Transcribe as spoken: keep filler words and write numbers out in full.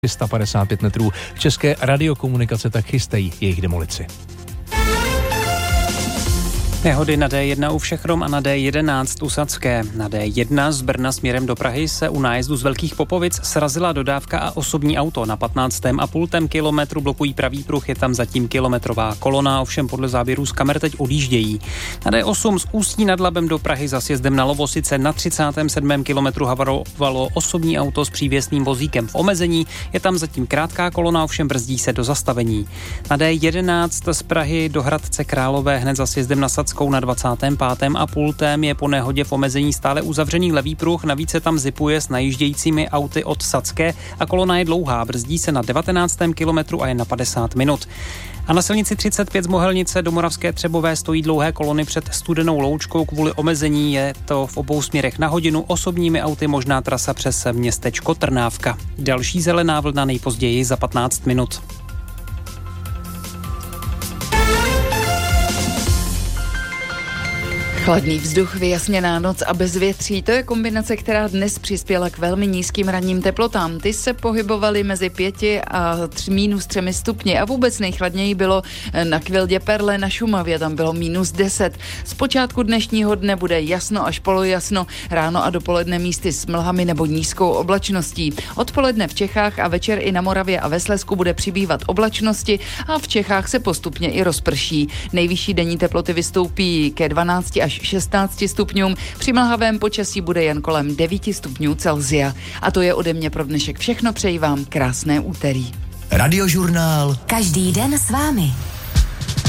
tři sta padesát pět metrů. České radiokomunikace tak chystají jejich demolici. Nehody na D jedna u Všechrom a na D jedenáct u Sadské. Na D jedna z Brna směrem do Prahy se u nájezdu z Velkých Popovic srazila dodávka a osobní auto. Na patnáctém a půl kilometru blokují pravý pruh, je tam zatím kilometrová kolona, ovšem podle záběrů z kamer teď odjíždějí. Na D osm z Ústí nad Labem do Prahy za sjezdem na Lovosice na třicátém sedmém kilometru havarovalo osobní auto s přívěsným vozíkem v omezení, je tam zatím krátká kolona, ovšem brzdí se do zastavení. Na D jedenáct z Prahy do Hradce Králové hned za sjezdem na Sadskou na dvacátém pátém a půl je po nehodě v omezení stále uzavřený levý pruh, navíc se tam zipuje s najíždějícími auty od Sadské a kolona je dlouhá, brzdí se na devatenáctém kilometru a je na padesát minut. A na silnici třicet pět z Mohelnice do Moravské Třebové stojí dlouhé kolony před Studenou Loučkou kvůli omezení, je to v obou směrech na hodinu, osobními auty možná trasa přes městečko Trnávka. Další zelená vlna nejpozději za patnáct minut. Chladný vzduch, vyjasněná noc a bezvětří, to je kombinace, která dnes přispěla k velmi nízkým ranním teplotám. Ty se pohybovaly mezi pěti a tři, minus třemi stupni a vůbec nejchladněji bylo na Kvildě Perle na Šumavě, tam bylo minus deset. Z počátku dnešního dne bude jasno až polojasno, ráno a dopoledne místy s mlhami nebo nízkou oblačností. Odpoledne v Čechách a večer i na Moravě a ve Slezsku bude přibývat oblačnosti a v Čechách se postupně i rozprší. Nejvyšší denní teploty vystoupí ke dvanácti až šestnácti stupňům, při mlhavém počasí bude jen kolem devíti stupňů Celsia. A to je ode mě pro dnešek všechno, přeji vám krásné úterý. Radiožurnál. Každý den s vámi.